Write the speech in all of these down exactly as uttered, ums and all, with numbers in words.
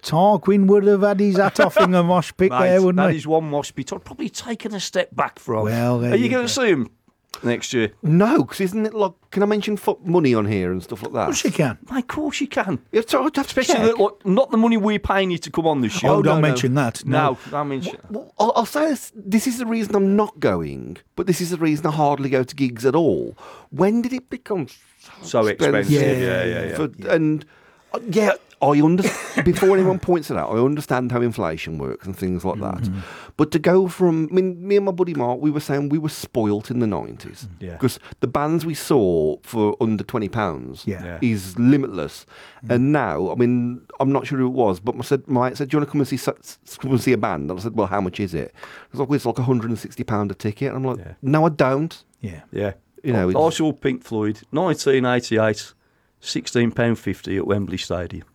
Tarquin would have had his hat off in a mosh pit Mate, there, wouldn't that he? is one mosh pit I'd probably taken a step back from. Well, there Are you you going go. to see him next year? No, because isn't it like, can I mention fo- money on here and stuff like that? Of course you can. Mate, of course you can. Yeah, so I'd have to Especially check. the, like, not the money we're paying you to come on this show. Oh, no, don't no. mention that. No. No, don't mention Well, I'll, I'll say this, this is the reason I'm not going, but this is the reason I hardly go to gigs at all. When did it become So expensive. Yeah, yeah, yeah. yeah. For, and uh, yeah, I understand. Before anyone points it out, I understand how inflation works and things like that. Mm-hmm. But to go from, I mean, me and my buddy Mark, we were saying we were spoilt in the nineties. Yeah. Because the bands we saw for under twenty pounds Yeah. Yeah. is limitless. And now, I mean, I'm not sure who it was, but I said, Mike said, do you want to come and see, su- come and see a band? And I said, well, how much is it? It was like, well, it's like one hundred sixty pounds a ticket. And I'm like, Yeah. no, I don't. Yeah. Yeah. You know, I it's- saw Pink Floyd, nineteen eighty-eight, sixteen pounds fifty at Wembley Stadium.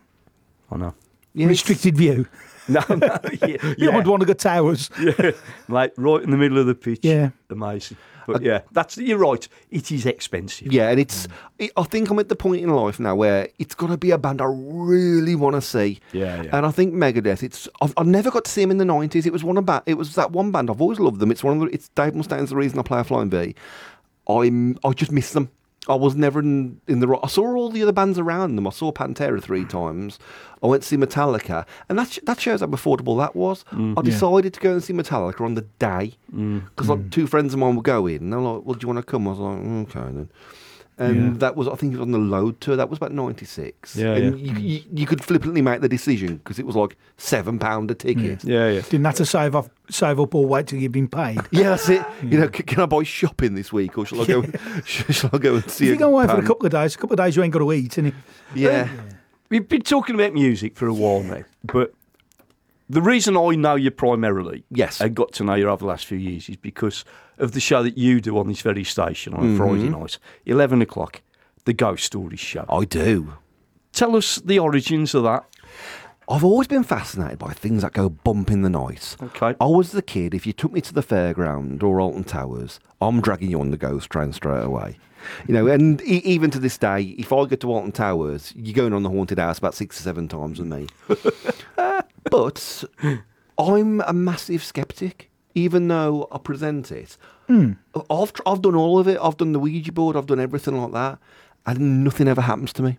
I know. Yeah, it's- Restricted view. No, no, yeah, Behind one of the towers. yeah, mate, right in the middle of the pitch. Yeah. Amazing. But yeah, that's you're right. It is expensive. Yeah, and it's. It, I think I'm at the point in life now where it's got to be a band I really want to see. Yeah, yeah. And I think Megadeth. It's. I've, I've never got to see them in the nineties. It was one of ba- It was that one band. I've always loved them. It's one of the. It's Dave Mustaine's the reason I play a Flying V. I'm. I just miss them. I was never in, in the. ro- I saw all the other bands around them. I saw Pantera three times. I went to see Metallica, and that sh- that shows how affordable that was. I decided to go and see Metallica on the day because like two friends of mine were going, and they're like, "Well, do you want to come?" I was like, "Mm, "Okay then." And Yeah. that was, I think, it was on the Load tour. That was about ninety-six. Yeah, and yeah. You, you, you could flippantly make the decision because it was like seven pound a ticket. Yeah, yeah. Didn't have to save up, save up or wait till you've been paid. Yeah, that's it. You know, c- can I buy shopping this week, or shall I go? Shall I go and see? If you a go away for a band? couple of days, a couple of days you ain't got to eat, innit? Yeah. We've been talking about music for a while now, but the reason I know you primarily, Yes. and got to know you over the last few years, is because of the show that you do on this very station on a Friday night, eleven o'clock, the Ghost Stories show. I do. Tell us the origins of that. I've always been fascinated by things that go bump in the night. Okay. I was the kid, if you took me to the fairground or Alton Towers, I'm dragging you on the ghost train straight away. You know, and e- even to this day, if I go to Alton Towers, you're going on the haunted house about six or seven times with me. But I'm a massive skeptic, even though I present it. I've, tr- I've done all of it. I've done the Ouija board. I've done everything like that. And nothing ever happens to me.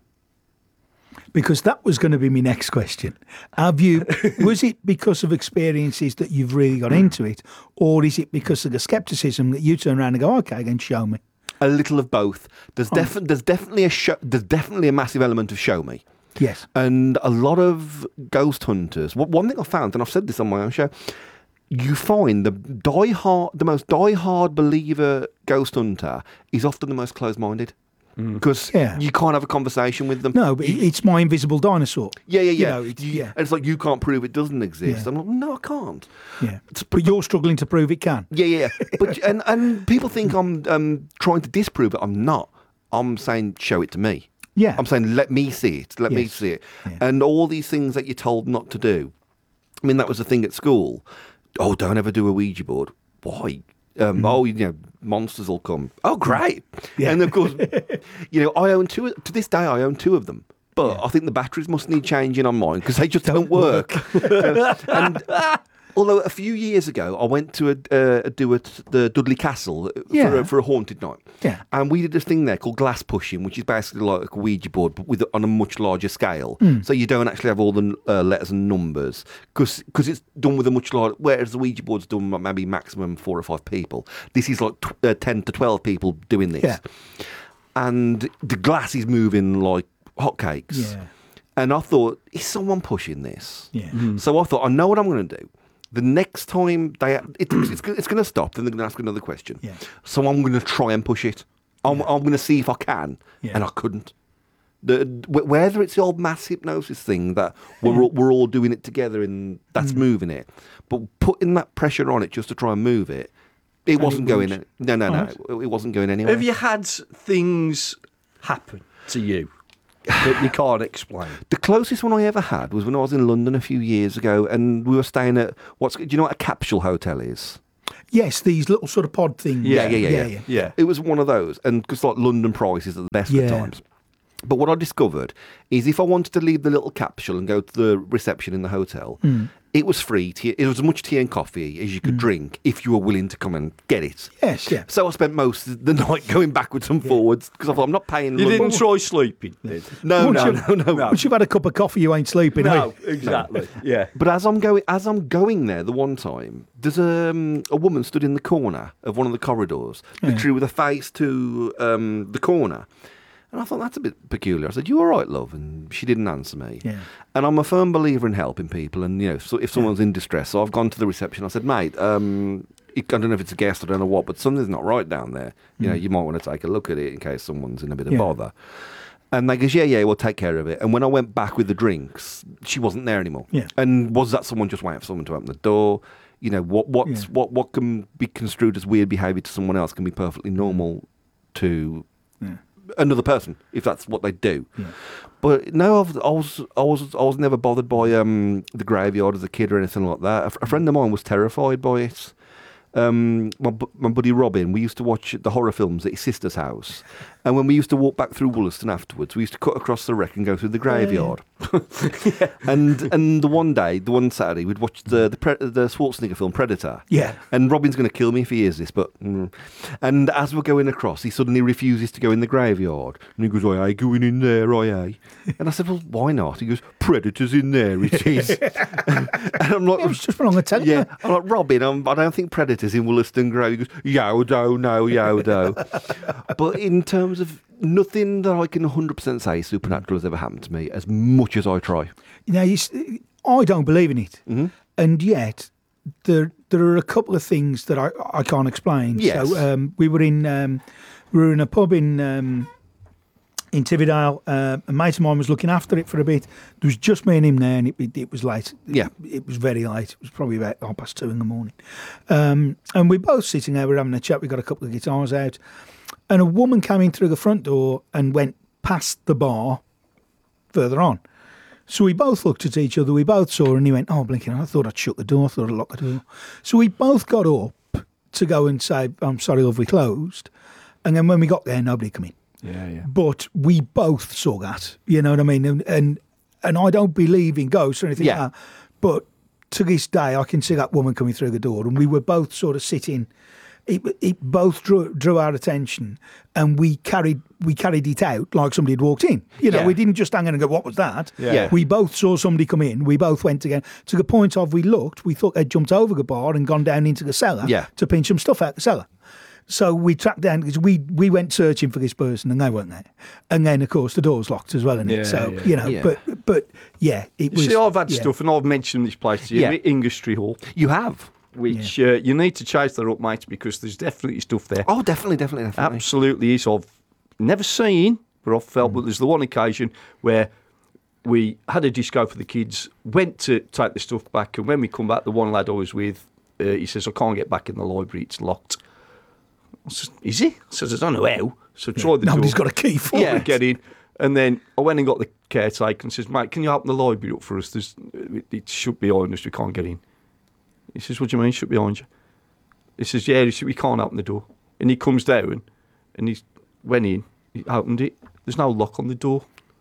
Because that was going to be my next question. Have you? Was it because of experiences that you've really got into it, or is it because of the scepticism that you turn around and go, "Okay, then show me"? A little of both. There's, defi- there's definitely a show, there's definitely a massive element of show me. Yes. And a lot of ghost hunters. wh- One thing I found, and I've said this on my own show, you find the die hard, the most die-hard believer ghost hunter is often the most closed-minded because Yeah. you can't have a conversation with them. No, but it- it's my invisible dinosaur. Yeah, yeah, You yeah. know, it's- You- yeah. And it's like you can't prove it doesn't exist. Yeah. I'm like, no, I can't. Yeah. But you're struggling to prove it can. Yeah, yeah, yeah. But and and people think I'm um, trying to disprove it. I'm not. I'm saying show it to me. Yeah. I'm saying let me see it. Let me Yes. see it. Yeah. And all these things that you're told not to do. I mean, that was the thing at school. Oh, don't ever do a Ouija board. Why? Um, Oh, you know, monsters will come. Oh, great. Yeah. And of course, you know, I own two. To this day, I own two of them. But I think the batteries must need changing on mine because they just don't, work. and although a few years ago, I went to a, uh, a do at the Dudley Castle for, Yeah. a, for a haunted night. Yeah. And we did this thing there called glass pushing, which is basically like a Ouija board, but with on a much larger scale. So you don't actually have all the uh, letters and numbers because it's done with a much larger. Whereas the Ouija board's done like maybe maximum four or five people. This is like tw- uh, ten to twelve people doing this. Yeah. And the glass is moving like hotcakes. Yeah. And I thought, is someone pushing this? Yeah. So I thought, I know what I'm going to do. The next time they, it, it's, it's going to stop, then they're going to ask another question. Yeah. So I'm going to try and push it. I'm, I'm going to see if I can, Yeah. and I couldn't. The, wh- whether it's the old mass hypnosis thing that we're all, we're all doing it together and that's Mm. moving it, but putting that pressure on it just to try and move it, it wasn't it going. wouldn't. No, no, no, Alright. it, it wasn't going anywhere. Have you had things happen to you that you can't explain? The closest one I ever had was when I was in London a few years ago, and we were staying at what's. Do you know what a capsule hotel is? Yes, these little sort of pod things. Yeah, yeah, yeah, yeah. Yeah. It was one of those, and because like London prices are the best Yeah. at times. But what I discovered is if I wanted to leave the little capsule and go to the reception in the hotel, Mm. it was free. Tea, it was as much tea and coffee as you could drink if you were willing to come and get it. Yes, yeah. So I spent most of the night going backwards and forwards because I thought I'm not paying. You London. didn't try sleeping. then? No, Once no, you- no, no, Once you've had a cup of coffee, you ain't sleeping. are No, you? exactly. Yeah. But as I'm going, as I'm going there, the one time there's a um, a woman stood in the corner of one of the corridors, literally with a face to um, the corner, and I thought that's a bit peculiar. I said, "You all right, love?" And she didn't answer me. Yeah. And I'm a firm believer in helping people, and you know, so if someone's in distress, so I've gone to the reception. I said, "Mate, um, I don't know if it's a guest, I don't know what, but something's not right down there. You know, you might want to take a look at it in case someone's in a bit of Yeah. bother." And they goes, yeah, yeah, we'll take care of it. And when I went back with the drinks, she wasn't there anymore. Yeah. And was that someone just waiting for someone to open the door? You know, what what's, Yeah. what what can be construed as weird behaviour to someone else can be perfectly normal to Yeah. another person if that's what they do. Yeah. But no, I've, I was I was I was never bothered by um, the graveyard as a kid or anything like that. A, f- a friend of mine was terrified by it. Um, my, bu- my buddy Robin, we used to watch the horror films at his sister's house, and when we used to walk back through Wollaston afterwards, we used to cut across the wreck and go through the graveyard. and and the one day, the one Saturday, we'd watch the the, Pre- the Schwarzenegger film Predator. Yeah. And Robin's going to kill me if he hears this, but mm. and as we're going across, he suddenly refuses to go in the graveyard, and he goes, "I ain't going in there, I ain't." And I said, "Well, why not?" He goes, "Predators in there, it is." And I'm like, It was just wrong to tell you. yeah, I'm like, Robin, I'm, I don't think Predators in Wollaston Grove. He goes, Yodo, no, Yodo. But in terms of nothing that I can one hundred percent say supernatural has ever happened to me, as much as I try. Now, you, s- I don't believe in it, Mm-hmm. and yet there there are a couple of things that I, I can't explain. Yes. So um, we were in um, we were in a pub in um, in Tividale. Uh, a mate of mine was looking after it for a bit. There was just me and him there, and it, it, it was late. Yeah. it, it was very late. It was probably about half past two in the morning. Um, and we're both sitting there. We're having a chat. We got a couple of guitars out, and a woman came in through the front door and went past the bar further on. So we both looked at each other, we both saw her, and he went, "Oh, blinking, I thought I'd shut the door, I thought I'd lock the door." So we both got up to go and say, "I'm sorry, love, we closed." And then when we got there, nobody come in. Yeah, yeah. But we both saw that, you know what I mean? And and, and I don't believe in ghosts or anything Yeah. like that. But to this day, I can see that woman coming through the door, and we were both sort of sitting. It, it both drew drew our attention, and we carried we carried it out like somebody had walked in. You know, Yeah. we didn't just hang in and go, "What was that?" Yeah. We both saw somebody come in. We both went again to the point of we looked. We thought they'd jumped over the bar and gone down into the cellar Yeah. to pinch some stuff out the cellar. So we tracked down because we we went searching for this person, and they weren't there. And then of course the door's locked as well, isn't Yeah, it? So yeah. you know, Yeah. but but yeah, it You was. see, I've had yeah. stuff, and I've mentioned this place to you, Yeah. Industry Hall, You have? which uh, you need to chase that up, mate, because there's definitely stuff there. Oh, definitely, definitely, definitely. Absolutely is. I've never seen, but I've felt. But there's the one occasion where we had a disco for the kids, went to take the stuff back, and when we come back, the one lad I was with, uh, he says, "I can't get back in the library; it's locked." I says, "Is it?" I says, "I don't know how." So I tried the Nobody's door. got a key for Yeah, it. get in. And then I went and got the caretaker and says, "Mate, can you open the library up for us? There's, it, it should be behind us. We can't get in." He says, "What do you mean? It should be behind you?" He says, "Yeah." He said, "We can't open the door." And he comes down and he went in. He opened it. There's no lock on the door.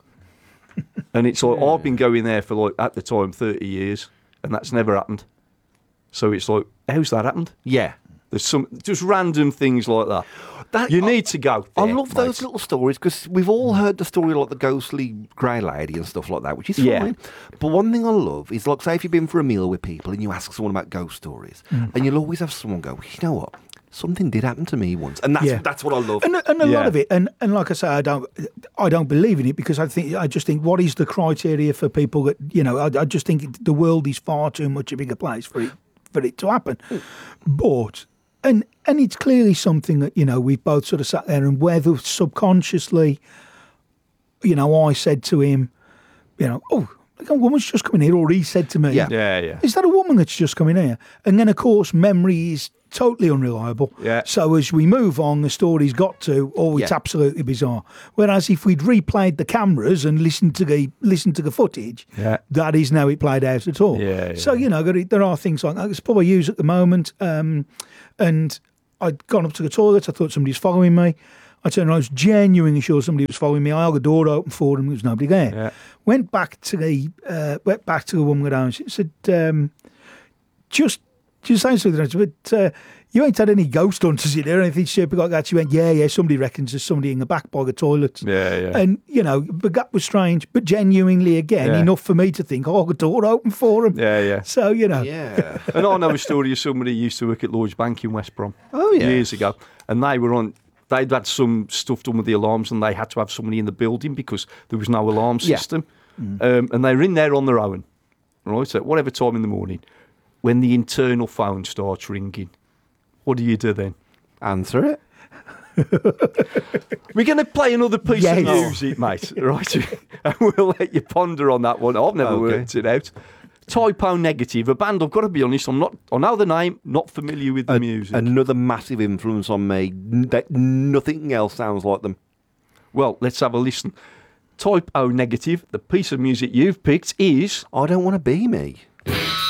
And it's like I've been going there for like at the time thirty years, and that's never happened. So it's like, how's that happened? Yeah. There's some just random things like that. That- you I- need to go. I there, love those mate. little stories because we've all heard the story like the ghostly grey lady and stuff like that, which is Yeah. fine. But one thing I love is like, say if you've been for a meal with people and you ask someone about ghost stories, and you'll always have someone go, "You know what? Something did happen to me once," and that's Yeah. that's what I love. And, and a Yeah. lot of it, and, and like I say, I don't, I don't believe in it because I think I just think what is the criteria for people that you know? I, I just think the world is far too much a bigger place for it for it to happen. But and and it's clearly something that you know we've both sort of sat there and whether subconsciously, you know, I said to him, you know, "Oh, look, a woman's just coming here," or he said to me, Yeah. Yeah, yeah. "Is that a woman that's just coming here?" And then, of course, memory is totally unreliable. Yeah. So as we move on, the story's got to, oh, it's Yeah. absolutely bizarre. Whereas if we'd replayed the cameras and listened to the listened to the footage, Yeah. that is now it played out at all. Yeah, So yeah. you know, there, there are things like that. It's probably use at the moment, um, and I'd gone up to the toilet. I thought somebody's following me. I turned around, I was genuinely sure somebody was following me. I held the door open for them, there was nobody there. Yeah. Went back to the uh, went back to the woman down. She said, um, "Just, just saying something." But uh, you ain't had any ghost hunters in there or anything stupid like that. She went, "Yeah, yeah. Somebody reckons there's somebody in the back by the toilets." Yeah, yeah. And you know, but that was strange. But genuinely, again, Yeah. enough for me to think, "Oh, the door open for him." Yeah, yeah. So you know, Yeah. And I know a story of somebody who used to work at Lloyd's Bank in West Brom Oh, yeah. years ago, and they were on. They'd had some stuff done with the alarms, and they had to have somebody in the building because there was no alarm Yeah. system. Um, and they were in there on their own, right? At whatever time in the morning, when the internal phone starts ringing, what do you do then? Answer it. We're going to play another piece Yes. of music, mate, right? And we'll let you ponder on that one. I've never Okay. worked it out. Typo Negative, a band, I've got to be honest, I'm not, I know the name, not familiar with the A- music. Another massive influence on me. N- that nothing else sounds like them. Well, let's have a listen. Type O Negative, the piece of music you've picked is I don't want to be me.